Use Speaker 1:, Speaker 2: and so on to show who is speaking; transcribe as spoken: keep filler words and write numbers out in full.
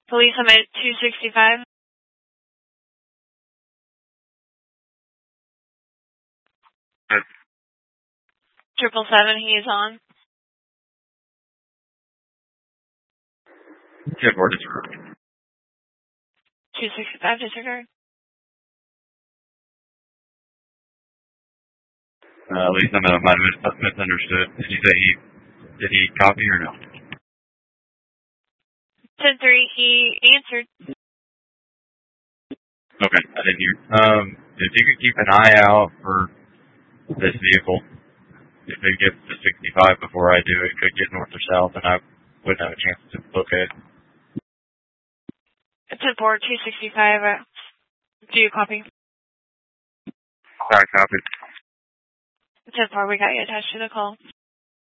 Speaker 1: Police, I'm at two sixty-five. Triple seven, he is on.
Speaker 2: ten four, disregard.
Speaker 1: two sixty-five, disregard.
Speaker 2: Uh, at least I might have misunderstood. Did you say he, did he copy or no?
Speaker 1: ten three, he answered.
Speaker 2: Okay, I didn't hear. Um, if you could keep an eye out for this vehicle, if it gets to sixty-five before I do, it could get north or south, and I wouldn't have a chance to look at it.
Speaker 1: ten four, two sixty-five. Uh, do you copy?
Speaker 2: Sorry, copy.
Speaker 1: ten four, we got you attached to the call.